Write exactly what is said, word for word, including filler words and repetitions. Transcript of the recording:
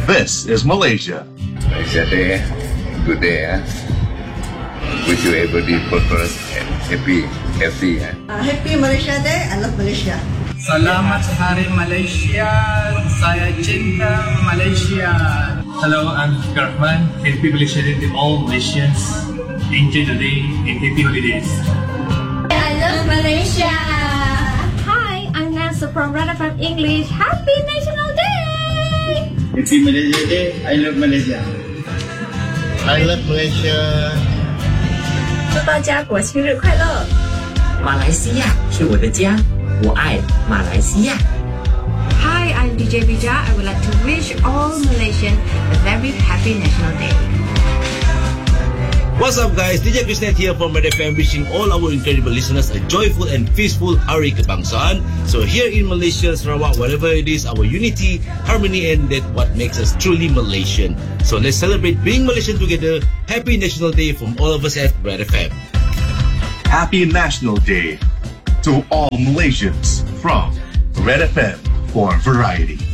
This is Malaysia. Malaysia Day, good day. Eh? Wish you everybody prosperous and happy, healthy. Eh? Uh, happy Malaysia Day. I love Malaysia. Selamat Hari Malaysia. Saya cinta Malaysia. Hello, I'm Rahman. Happy Malaysia Day to all Malaysians. Enjoy the day and happy holidays. I love Malaysia. Hi, I'm Nancy from Red F M English. Happy National Day. Happy Malaysia Day. I love Malaysia. I love Malaysia. 祝大家国庆日快乐！ 马来西亚是我的家，我爱马来西亚。 Hi, I'm D J Bija. I would like to wish all Malaysians a very happy National Day. What's up, guys? D J Krishnet here from Red F M, wishing all our incredible listeners a joyful and peaceful Hari Kebangsaan. So here in Malaysia, Sarawak, whatever it is, our unity, harmony, and that what makes us truly Malaysian. So let's celebrate being Malaysian together. Happy National Day from all of us at Red F M. Happy National Day to all Malaysians from Red F M for Variety.